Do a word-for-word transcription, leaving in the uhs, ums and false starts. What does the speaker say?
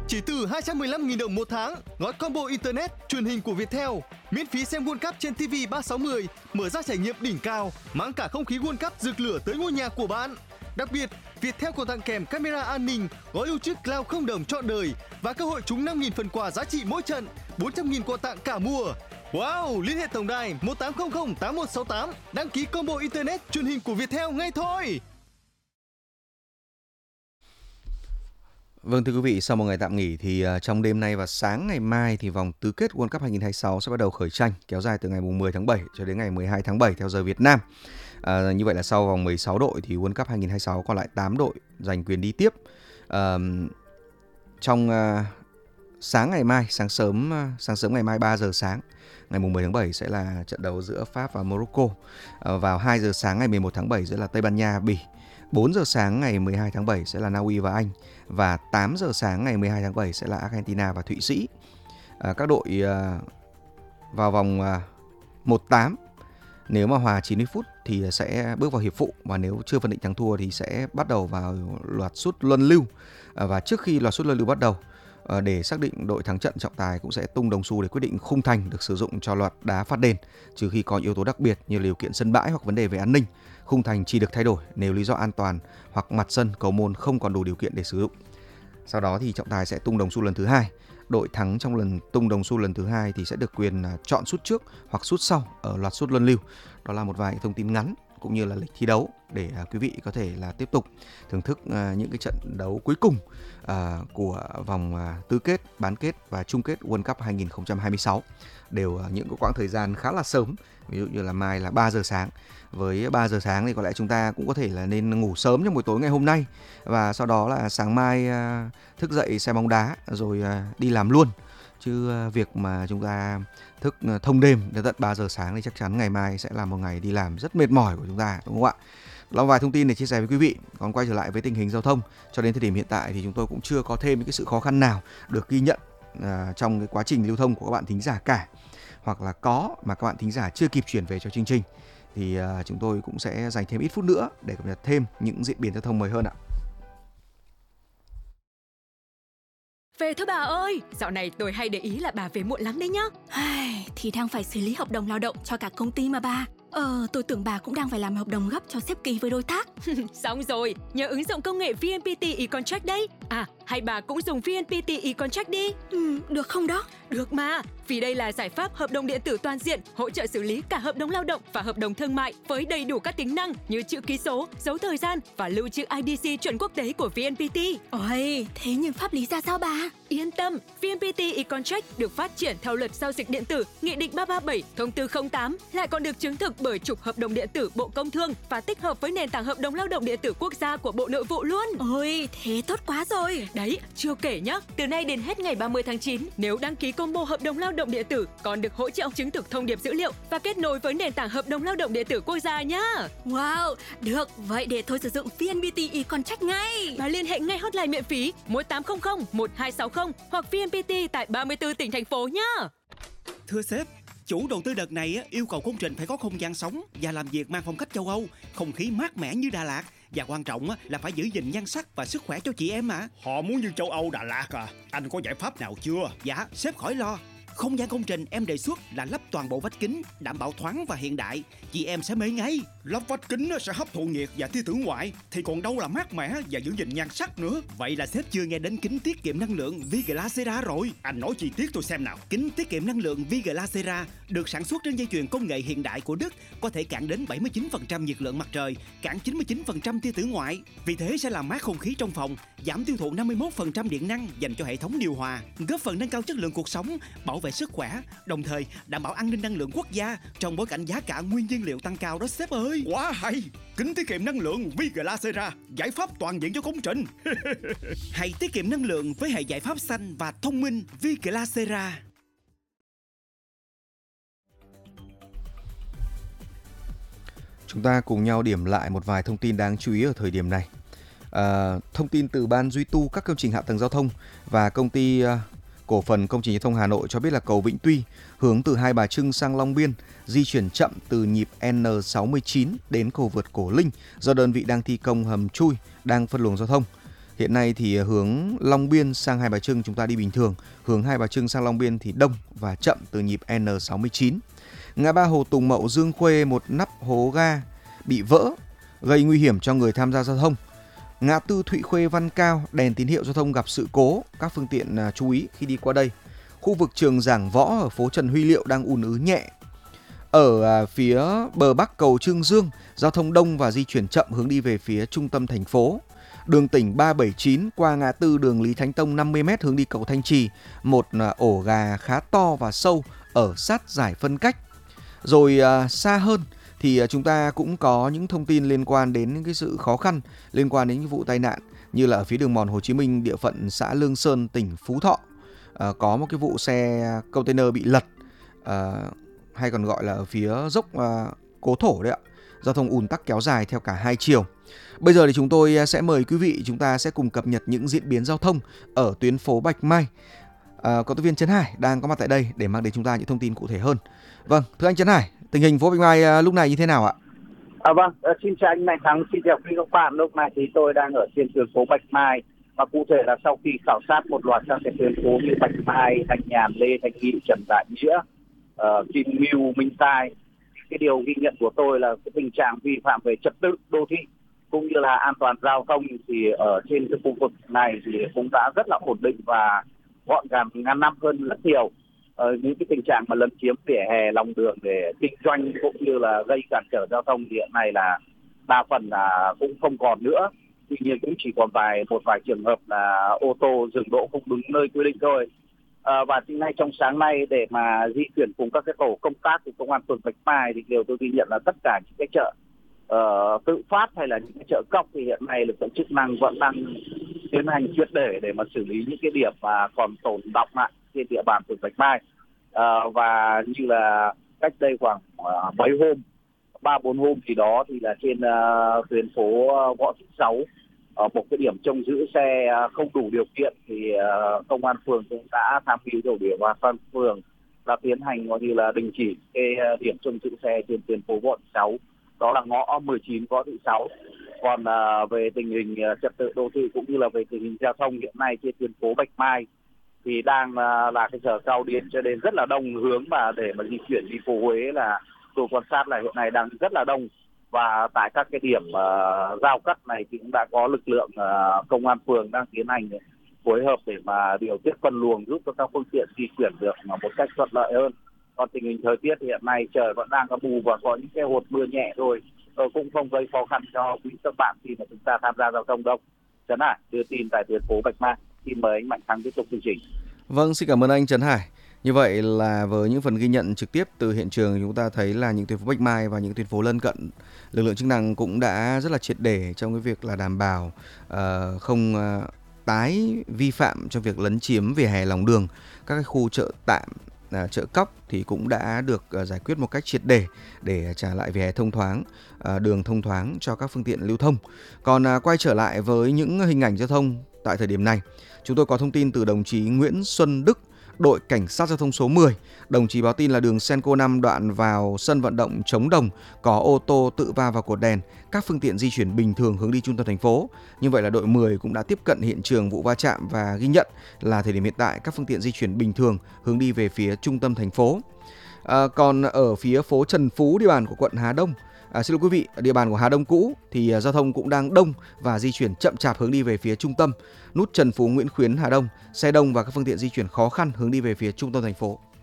Chỉ từ hai trăm mười lăm nghìn đồng một tháng, gói combo internet, truyền hình của Viettel, miễn phí xem World Cup trên ti vi ba sáu mươi, mở ra trải nghiệm đỉnh cao, mang cả không khí World Cup rực lửa tới ngôi nhà của bạn. Đặc biệt, Viettel còn tặng kèm camera an ninh, gói lưu trữ cloud không đồng trọn đời và cơ hội trúng năm nghìn phần quà giá trị mỗi trận, bốn trăm nghìn quà tặng cả mùa. Wow, liên hệ tổng đài một tám không không tám một sáu tám, đăng ký combo internet truyền hình của Viettel ngay thôi. Vâng thưa quý vị, sau một ngày tạm nghỉ thì uh, trong đêm nay và sáng ngày mai thì vòng tứ kết World Cup hai không hai sáu sẽ bắt đầu khởi tranh, kéo dài từ ngày mười tháng bảy cho đến ngày mười hai tháng bảy theo giờ Việt Nam. À, như vậy là sau vòng mười sáu đội thì World Cup hai không hai sáu còn lại tám đội giành quyền đi tiếp. À, trong uh, sáng ngày mai, sáng sớm uh, sáng sớm ngày mai ba giờ sáng, ngày mười tháng bảy sẽ là trận đấu giữa Pháp và Morocco. À, vào hai giờ sáng ngày mười một tháng bảy sẽ là Tây Ban Nha, Bỉ. bốn giờ sáng ngày mười hai tháng bảy sẽ là Na Uy và Anh. Và tám giờ sáng ngày mười hai tháng bảy sẽ là Argentina và Thụy Sĩ. À, các đội à, vào vòng à, một tám, nếu mà hòa chín mươi phút thì sẽ bước vào hiệp phụ, và nếu chưa phân định thắng thua thì sẽ bắt đầu vào loạt sút luân lưu. À, và trước khi loạt sút luân lưu bắt đầu, à, để xác định đội thắng trận, trọng tài cũng sẽ tung đồng xu để quyết định khung thành được sử dụng cho loạt đá phạt đền, trừ khi có yếu tố đặc biệt như điều kiện sân bãi hoặc vấn đề về an ninh. Khung thành chỉ được thay đổi nếu lý do an toàn hoặc mặt sân cầu môn không còn đủ điều kiện để sử dụng. Sau đó thì trọng tài sẽ tung đồng xu lần thứ hai. Đội thắng trong lần tung đồng xu lần thứ hai thì sẽ được quyền chọn sút trước hoặc sút sau ở loạt sút luân lưu. Đó là một vài thông tin ngắn cũng như là lịch thi đấu để quý vị có thể là tiếp tục thưởng thức những cái trận đấu cuối cùng của vòng tứ kết, bán kết và chung kết World Cup hai không hai sáu. Đều những cái quãng thời gian khá là sớm. Ví dụ như là mai là ba giờ sáng. Với ba giờ sáng thì có lẽ chúng ta cũng có thể là nên ngủ sớm trong buổi tối ngày hôm nay, và sau đó là sáng mai thức dậy xem bóng đá rồi đi làm luôn. Chứ việc mà chúng ta thức thông đêm đến tận ba giờ sáng thì chắc chắn ngày mai sẽ là một ngày đi làm rất mệt mỏi của chúng ta, đúng không ạ? Đó là vài thông tin để chia sẻ với quý vị. Còn quay trở lại với tình hình giao thông, cho đến thời điểm hiện tại thì chúng tôi cũng chưa có thêm những cái sự khó khăn nào được ghi nhận à, trong cái quá trình lưu thông của các bạn thính giả cả. Hoặc là có mà các bạn thính giả chưa kịp chuyển về cho chương trình thì uh, chúng tôi cũng sẽ dành thêm ít phút nữa để cập nhật thêm những diễn biến giao thông mới hơn ạ. Về thôi bà ơi, dạo này tôi hay để ý là bà về muộn lắm đấy nhá. Ai, thì đang phải xử lý hợp đồng lao động cho cả công ty mà bà. Ờ, tôi tưởng bà cũng đang phải làm hợp đồng gấp cho sếp ký với đối tác. Xong rồi, nhờ ứng dụng công nghệ vê en pê tê e-contract đấy. À, hay bà cũng dùng vê en pê tê e-contract đi. Ừ, được không đó? Được mà, vì đây là giải pháp hợp đồng điện tử toàn diện, hỗ trợ xử lý cả hợp đồng lao động và hợp đồng thương mại với đầy đủ các tính năng như chữ ký số, dấu thời gian và lưu trữ i đê xê chuẩn quốc tế của vê en pê tê. Ôi, thế nhưng pháp lý ra sao bà? Yên tâm, vê en pê tê e-contract được phát triển theo luật giao dịch điện tử, Nghị định ba ba bảy, Thông tư không tám, lại còn được chứng thực bởi Trục Hợp đồng điện tử Bộ Công Thương và tích hợp với nền tảng hợp đồng lao động điện tử quốc gia của Bộ Nội vụ luôn. Ôi, thế tốt quá rồi. Đấy, chưa kể nhá, từ nay đến hết ngày ba mươi tháng chín, nếu đăng ký combo hợp đồng lao động điện tử còn được hỗ trợ chứng thực thông điệp dữ liệu và kết nối với nền tảng hợp đồng lao động điện tử quốc gia nhá. Wow, được, vậy để tôi sử dụng vê en pê tê e-contract ngay. Và liên hệ ngay hotline miễn phí một tám không không một hai sáu không hoặc vê en pê tê tại ba mươi tư tỉnh thành phố nhá. Thưa sếp, chủ đầu tư đợt này yêu cầu công trình phải có không gian sống và làm việc mang phong cách châu Âu, không khí mát mẻ như Đà Lạt, và quan trọng là phải giữ gìn nhan sắc và sức khỏe cho chị em mà. Họ muốn như châu Âu, Đà Lạt à? Anh có giải pháp nào chưa? Dạ, sếp khỏi lo. Không gian công trình em đề xuất là lắp toàn bộ vách kính, đảm bảo thoáng và hiện đại. Chị em sẽ mê ngay. Lắp vách kính sẽ hấp thụ nhiệt và tia tử ngoại, thì còn đâu là mát mẻ và giữ gìn nhan sắc nữa. Vậy là sếp chưa nghe đến kính tiết kiệm năng lượng Viglasera rồi. Anh nói chi tiết tôi xem nào. Kính tiết kiệm năng lượng Viglasera được sản xuất trên dây chuyền công nghệ hiện đại của Đức, có thể cản đến bảy mươi chín phần trăm nhiệt lượng mặt trời, cản chín mươi chín phần trăm tia tử ngoại. Vì thế sẽ làm mát không khí trong phòng, giảm tiêu thụ năm mươi mốt phần trăm điện năng dành cho hệ thống điều hòa, góp phần nâng cao chất lượng cuộc sống, bảo vệ sức khỏe, đồng thời đảm bảo an ninh năng lượng quốc gia trong bối cảnh giá cả nguyên nhiên liệu tăng cao đó sếp ơi. Quá hay! Kính tiết kiệm năng lượng Viglasera, giải pháp toàn diện cho công trình. Hãy tiết kiệm năng lượng với hệ giải pháp xanh và thông minh Viglasera. Chúng ta cùng nhau điểm lại một vài thông tin đáng chú ý ở thời điểm này. À, thông tin từ Ban duy tu các công trình hạ tầng giao thông và công ty uh, cổ phần công trình giao thông Hà Nội cho biết là cầu Vĩnh Tuy hướng từ Hai Bà Trưng sang Long Biên di chuyển chậm từ nhịp N sáu mươi chín đến cầu vượt Cổ Linh do đơn vị đang thi công hầm chui đang phân luồng giao thông. Hiện nay thì hướng Long Biên sang Hai Bà Trưng chúng ta đi bình thường, hướng Hai Bà Trưng sang Long Biên thì đông và chậm từ nhịp N sáu mươi chín. Ngã ba Hồ Tùng Mậu Dương Khuê, một nắp hố ga bị vỡ gây nguy hiểm cho người tham gia giao thông. Ngã tư Thụy Khuê Văn Cao, đèn tín hiệu giao thông gặp sự cố, các phương tiện chú ý khi đi qua đây. Khu vực trường Giảng Võ ở phố Trần Huy Liệu đang ùn ứ nhẹ. Ở phía bờ bắc cầu Trương Dương, giao thông đông và di chuyển chậm hướng đi về phía trung tâm thành phố. Đường tỉnh ba bảy chín qua ngã tư đường Lý Thánh Tông năm mươi mét hướng đi cầu Thanh Trì, một ổ gà khá to và sâu ở sát giải phân cách. Rồi à, xa hơn thì chúng ta cũng có những thông tin liên quan đến những cái sự khó khăn liên quan đến những vụ tai nạn, như là ở phía đường mòn Hồ Chí Minh, địa phận xã Lương Sơn, tỉnh Phú Thọ, à, có một cái vụ xe container bị lật, à, hay còn gọi là ở phía dốc à, Cố Thổ đấy ạ. Giao thông ùn tắc kéo dài theo cả hai chiều. Bây giờ thì chúng tôi sẽ mời quý vị, chúng ta sẽ cùng cập nhật những diễn biến giao thông ở tuyến phố Bạch Mai. À, cộng tác viên Trấn Hải đang có mặt tại đây để mang đến chúng ta những thông tin cụ thể hơn. Vâng, thưa anh Trấn Hải, tình hình phố Bạch Mai lúc này như thế nào ạ? À, vâng, xin chào anh Mạnh Thắng, xin chào quý các bạn. Lúc này thì tôi đang ở trên tuyến phố Bạch Mai, và cụ thể là sau khi khảo sát một loạt các cái tuyến phố như Bạch Mai, Thanh Nhàn, Lê Thanh Nghị, Trần Đại Nghĩa, uh, Kim Ngưu, Minh Khai, cái điều ghi nhận của tôi là cái tình trạng vi phạm về trật tự đô thị cũng như là an toàn giao thông thì ở trên cái khu vực này thì cũng đã rất là ổn định và gọn gàng ngăn nắp hơn rất nhiều. Ờ, những cái tình trạng mà lấn chiếm vỉa hè, lòng đường để kinh doanh cũng như là gây cản trở giao thông hiện nay là đa phần là cũng không còn nữa. Tuy nhiên cũng chỉ còn vài một vài trường hợp là ô tô dừng đỗ không đúng nơi quy định thôi. À, và ngay trong sáng nay để mà di chuyển cùng các cái tổ công tác của công an phường Bạch Mai thì điều tôi ghi nhận là tất cả những cái chợ uh, tự phát hay là những cái chợ cóc thì hiện nay lực lượng chức năng vẫn đang tiến hành triệt để để mà xử lý những cái điểm mà còn tồn đọng lại trên địa bàn phường Bạch Mai. Uh, và như là cách đây khoảng uh, mấy hôm, ba bốn hôm gì đó thì là trên uh, tuyến phố uh, Võ Thị Sáu, ở một cái điểm trông giữ xe không đủ điều kiện thì uh, công an phường cũng đã tham mưu cho ủy ban phường là tiến hành gọi như là đình chỉ cái uh, điểm trông giữ xe trên tuyến phố Võ Thị Sáu, đó là ngõ mười chín Võ Thị Sáu. Còn uh, về tình hình uh, trật tự đô thị cũng như là về tình hình giao thông hiện nay trên tuyến phố Bạch Mai thì đang uh, là cái giờ cao điểm cho nên rất là đông hướng mà để mà di chuyển đi phố Huế là tôi quan sát là hiện nay đang rất là đông. Và tại các cái điểm uh, giao cắt này thì cũng đã có lực lượng uh, công an phường đang tiến hành phối hợp để mà điều tiết phân luồng giúp cho các phương tiện di chuyển được một cách thuận lợi hơn. Còn tình hình thời tiết thì hiện nay trời vẫn đang có mù và có những cái hột mưa nhẹ thôi, tôi cũng không gây khó khăn cho quý các bạn khi mà chúng ta tham gia giao thông đâu. Trấn Hải đưa tin tại tuyến phố Bạch Mai. Xin mời anh Mạnh Thắng tiếp tục chương trình. Vâng, xin cảm ơn anh Trấn Hải. Như vậy là với những phần ghi nhận trực tiếp từ hiện trường, chúng ta thấy là những tuyến phố Bạch Mai và những tuyến phố lân cận, lực lượng chức năng cũng đã rất là triệt để trong cái việc là đảm bảo uh, không uh, tái vi phạm trong việc lấn chiếm vỉa hè lòng đường. Các cái khu chợ tạm, uh, chợ cóc thì cũng đã được uh, giải quyết một cách triệt để để trả lại vỉa hè thông thoáng, uh, đường thông thoáng cho các phương tiện lưu thông. Còn uh, quay trở lại với những hình ảnh giao thông tại thời điểm này, chúng tôi có thông tin từ đồng chí Nguyễn Xuân Đức, đội cảnh sát giao thông số mười. Đồng chí báo tin là đường Senco năm đoạn vào sân vận động Trống Đồng có ô tô tự va vào cột đèn, các phương tiện di chuyển bình thường hướng đi trung tâm thành phố. Như vậy là đội mười cũng đã tiếp cận hiện trường vụ va chạm và ghi nhận là thời điểm hiện tại các phương tiện di chuyển bình thường hướng đi về phía trung tâm thành phố. À, còn ở phía phố Trần Phú, địa bàn của quận Hà Đông, À, xin lỗi quý vị, địa bàn của Hà Đông cũ thì uh, giao thông cũng đang đông và di chuyển chậm chạp hướng đi về phía trung tâm. Nút Trần Phú Nguyễn Khuyến Hà Đông, xe đông và các phương tiện di chuyển khó khăn hướng đi về phía trung tâm thành phố.